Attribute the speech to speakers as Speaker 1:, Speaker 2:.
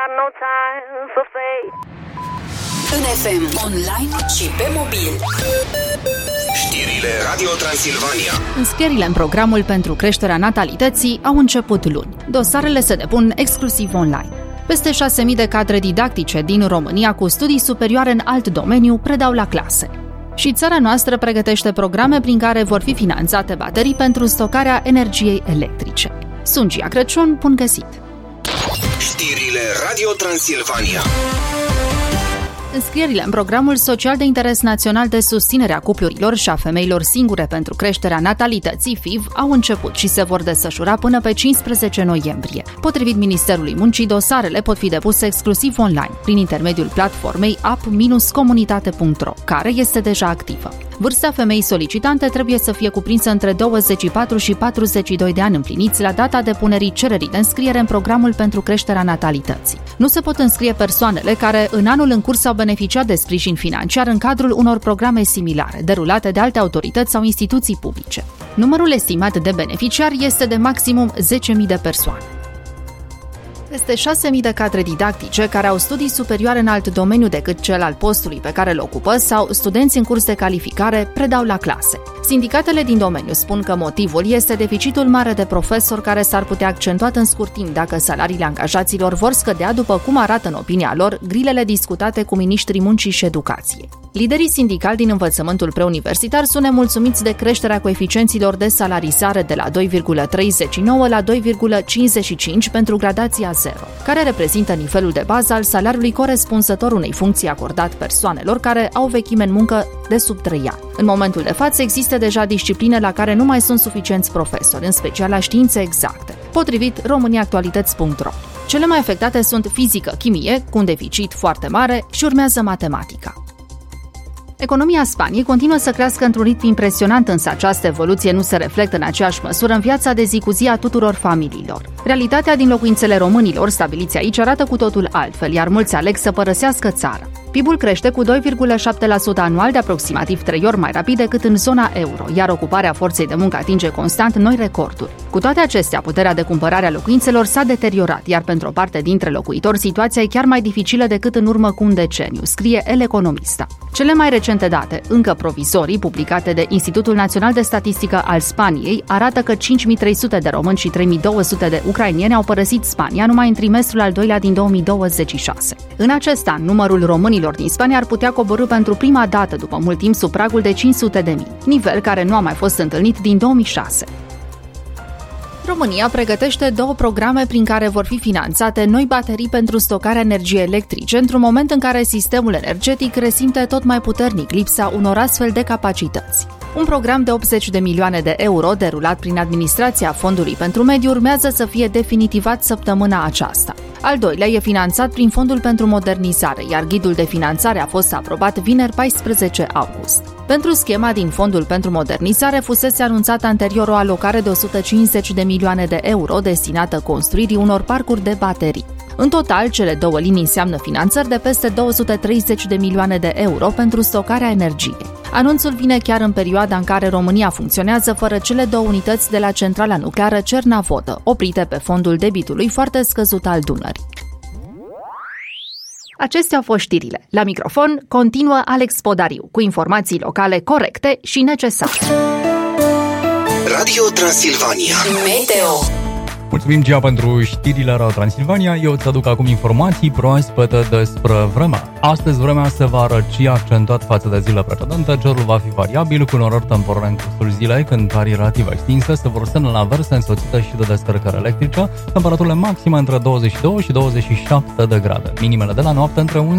Speaker 1: got no time for fake.
Speaker 2: În FM, online și pe mobil.
Speaker 3: Știrile Radio Transilvania.
Speaker 4: Înscrierile în programul pentru creșterea natalității au început luni. Dosarele se depun exclusiv online. Peste 6.000 de cadre didactice din România cu studii superioare în alt domeniu predau la clase. Și țara noastră pregătește programe prin care vor fi finanțate baterii pentru stocarea energiei electrice. Sunt Gia Crăciun, bun găsit!
Speaker 3: Știrile Radio Transilvania.
Speaker 4: Înscrierile în programul social de interes național de susținere a cuplurilor și a femeilor singure pentru creșterea natalității FIV au început și se vor desfășura până pe 15 noiembrie. Potrivit Ministerului Muncii, dosarele pot fi depuse exclusiv online, prin intermediul platformei app-comunitate.ro, care este deja activă. Vârsta femeii solicitante trebuie să fie cuprinsă între 24 și 42 de ani împliniți la data depunerii cererii de înscriere în programul pentru creșterea natalității. Nu se pot înscrie persoanele care în anul în curs au beneficiat de sprijin financiar în cadrul unor programe similare, derulate de alte autorități sau instituții publice. Numărul estimat de beneficiari este de maximum 10.000 de persoane. Peste 6.000 de cadre didactice care au studii superioare în alt domeniu decât cel al postului pe care îl ocupă sau studenți în curs de calificare predau la clase. Sindicatele din domeniu spun că motivul este deficitul mare de profesori care s-ar putea accentua în scurt timp dacă salariile angajaților vor scădea, după cum arată în opinia lor grilele discutate cu miniștrii muncii și educației. Liderii sindicali din învățământul preuniversitar sunt nemulțumiți de creșterea coeficienților de salarizare de la 2,39 la 2,55 pentru gradația 0, care reprezintă nivelul de bază al salariului corespunzător unei funcții acordat persoanelor care au vechime în muncă de sub 3 ani. În momentul de față există deja discipline la care nu mai sunt suficienți profesori, în special la științe exacte, potrivit romaniaactualități.ro. Cele mai afectate sunt fizică, chimie, cu un deficit foarte mare, și urmează matematica. Economia Spaniei continuă să crească într-un ritm impresionant, însă această evoluție nu se reflectă în aceeași măsură în viața de zi cu zi a tuturor familiilor. Realitatea din locuințele românilor stabiliți aici arată cu totul altfel, iar mulți aleg să părăsească țara. PIB-ul crește cu 2,7% anual, de aproximativ 3 ori mai rapid decât în zona euro, iar ocuparea forței de muncă atinge constant noi recorduri. Cu toate acestea, puterea de cumpărare a locuințelor s-a deteriorat, iar pentru o parte dintre locuitori situația e chiar mai dificilă decât în urmă cu un deceniu, scrie El Economista. Cele mai recente date, încă provizorii, publicate de Institutul Național de Statistică al Spaniei, arată că 5.300 de români și 3.200 de ucraineni au părăsit Spania numai în trimestrul al doilea din 2026. În acest an, numărul românilor din Spania ar putea coborî pentru prima dată după mult timp sub pragul de 500.000, nivel care nu a mai fost întâlnit din 2006. România pregătește 2 programe prin care vor fi finanțate noi baterii pentru stocarea energiei electrice, într-un moment în care sistemul energetic resimte tot mai puternic lipsa unor astfel de capacități. Un program de 80 de milioane de euro, derulat prin administrația Fondului pentru Mediu, urmează să fie definitivat săptămâna aceasta. Al doilea e finanțat prin Fondul pentru Modernizare, iar ghidul de finanțare a fost aprobat vineri 14 august. Pentru schema din Fondul pentru Modernizare fusese anunțată anterior o alocare de 150 de milioane de euro destinată construirii unor parcuri de baterii. În total, cele 2 linii înseamnă finanțări de peste 230 de milioane de euro pentru stocarea energiei. Anunțul vine chiar în perioada în care România funcționează fără cele 2 unități de la centrala nucleară Cernavodă, oprite pe fondul debitului foarte scăzut al Dunării. Acestea au fost știrile. La microfon continuă Alex Podariu, cu informații locale corecte și necesare.
Speaker 3: Radio Transilvania.
Speaker 2: Meteo.
Speaker 5: Mulțumim, Gia, pentru știrile Radio Transilvania. Eu îți aduc acum informații proaspete despre vreme. Astăzi vremea se va răci accentuat față de zilele precedente. Cerul va fi variabil, cu norări temporare în cursul zilei, când arii relativ extinse se vor semne la verse, însoțită și de descărcări electrice. Temperaturile maxime între 22 și 27 de grade. Minimele de la noapte între 11